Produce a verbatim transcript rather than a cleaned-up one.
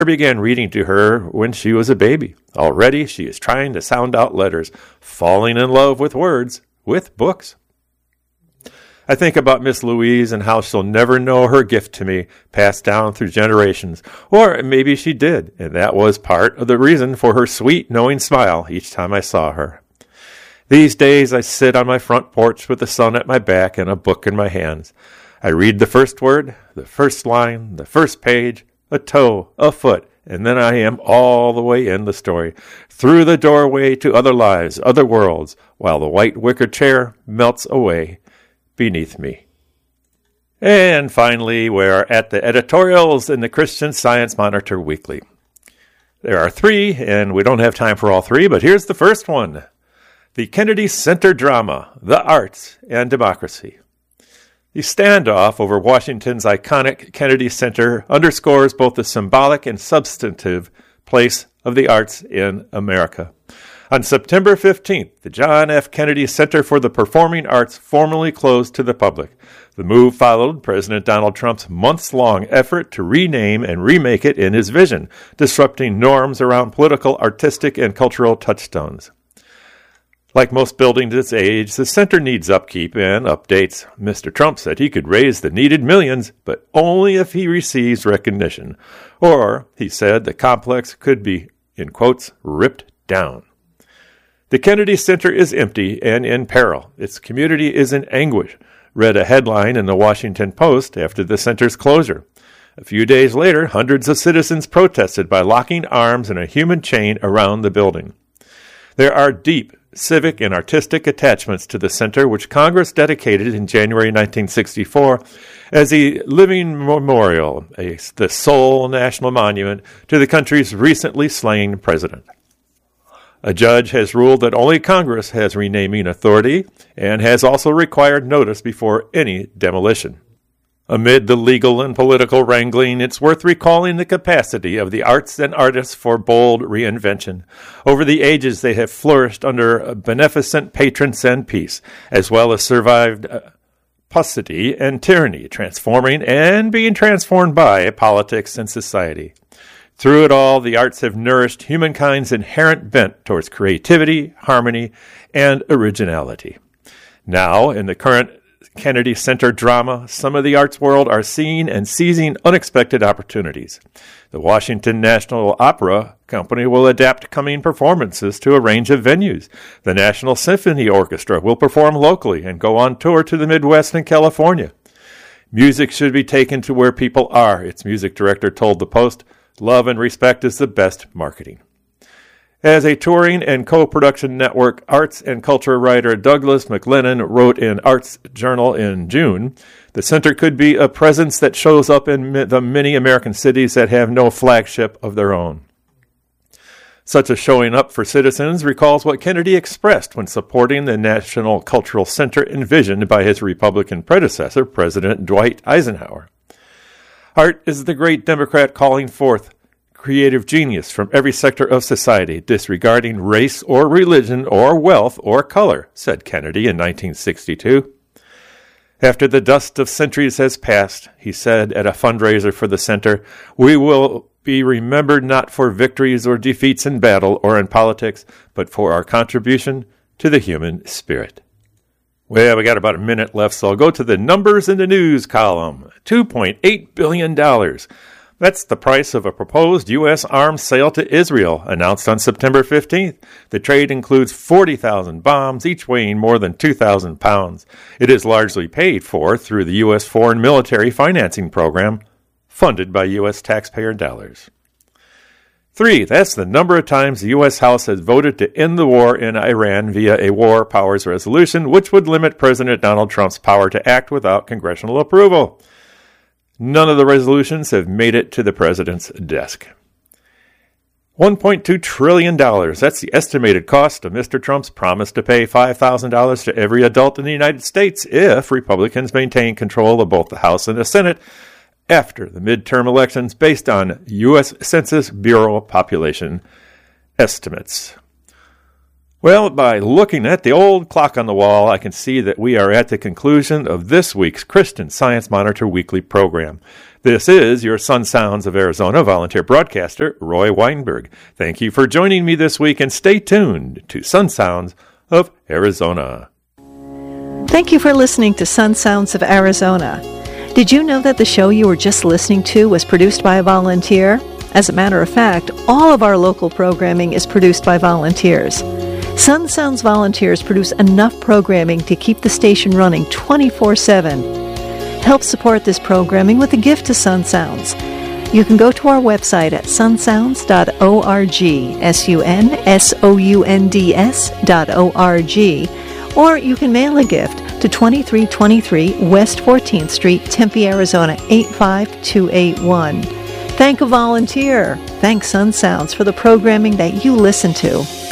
began reading to her when she was a baby. Already she is trying to sound out letters, falling in love with words, with books. I think about Miss Louise and how she'll never know her gift to me, passed down through generations. Or maybe she did, and that was part of the reason for her sweet, knowing smile each time I saw her. These days I sit on my front porch with the sun at my back and a book in my hands. I read the first word, the first line, the first page, a toe, a foot, and then I am all the way in the story, through the doorway to other lives, other worlds, while the white wicker chair melts away beneath me. And finally, we're at the editorials in the Christian Science Monitor Weekly. There are three, and we don't have time for all three, but here's the first one. The Kennedy Center Drama, The Arts and Democracy. The standoff over Washington's iconic Kennedy Center underscores both the symbolic and substantive place of the arts in America. On September fifteenth, the John F. Kennedy Center for the Performing Arts formally closed to the public. The move followed President Donald Trump's months-long effort to rename and remake it in his vision, disrupting norms around political, artistic, and cultural touchstones. Like most buildings its age, the center needs upkeep and updates. Mister Trump said he could raise the needed millions, but only if he receives recognition. Or, he said, the complex could be, in quotes, ripped down. The Kennedy Center is empty and in peril. Its community is in anguish, read a headline in the Washington Post after the center's closure. A few days later, hundreds of citizens protested by locking arms in a human chain around the building. There are deep civic and artistic attachments to the center, which Congress dedicated in January nineteen sixty-four as a living memorial, a, the sole national monument to the country's recently slain president. A judge has ruled that only Congress has renaming authority and has also required notice before any demolition. Amid the legal and political wrangling, it's worth recalling the capacity of the arts and artists for bold reinvention. Over the ages, they have flourished under beneficent patrons and peace, as well as survived uh, paucity and tyranny, transforming and being transformed by politics and society. Through it all, the arts have nourished humankind's inherent bent towards creativity, harmony, and originality. Now, in the current Kennedy Center drama, some of the arts world are seeing and seizing unexpected opportunities. The Washington National Opera Company will adapt coming performances to a range of venues. The National Symphony Orchestra will perform locally and go on tour to the Midwest and California. Music should be taken to where people are, its music director told the Post. Love and respect is the best marketing. As a touring and co-production network, arts and culture writer Douglas McLennan wrote in Arts Journal in June, the center could be a presence that shows up in the many American cities that have no flagship of their own. Such a showing up for citizens recalls what Kennedy expressed when supporting the National Cultural Center envisioned by his Republican predecessor, President Dwight Eisenhower. Art is the great Democrat calling forth creative genius from every sector of society, disregarding race or religion or wealth or color, said Kennedy in nineteen sixty-two. After the dust of centuries has passed, he said at a fundraiser for the center, we will be remembered not for victories or defeats in battle or in politics, but for our contribution to the human spirit. Well, we got about a minute left, so I'll go to the numbers in the news column. two point eight billion dollars. That's the price of a proposed U S arms sale to Israel, announced on September fifteenth. The trade includes forty thousand bombs, each weighing more than two thousand pounds. It is largely paid for through the U S Foreign Military Financing Program, funded by U S taxpayer dollars. Three, that's the number of times the U S House has voted to end the war in Iran via a war powers resolution, which would limit President Donald Trump's power to act without congressional approval. None of the resolutions have made it to the president's desk. one point two trillion dollars. That's the estimated cost of Mister Trump's promise to pay five thousand dollars to every adult in the United States if Republicans maintain control of both the House and the Senate after the midterm elections based on U S Census Bureau population estimates. Well, by looking at the old clock on the wall, I can see that we are at the conclusion of this week's Christian Science Monitor weekly program. This is your Sun Sounds of Arizona volunteer broadcaster, Roy Weinberg. Thank you for joining me this week, and stay tuned to Sun Sounds of Arizona. Thank you for listening to Sun Sounds of Arizona. Did you know that the show you were just listening to was produced by a volunteer? As a matter of fact, all of our local programming is produced by volunteers. Sun Sounds volunteers produce enough programming to keep the station running twenty-four seven. Help support this programming with a gift to Sun Sounds. You can go to our website at sun sounds dot org, S U N S O U N D S dot O R G, or you can mail a gift to twenty-three twenty-three West fourteenth Street, Tempe, Arizona, eight five two eight one. Thank a volunteer. Thank Sun Sounds for the programming that you listen to.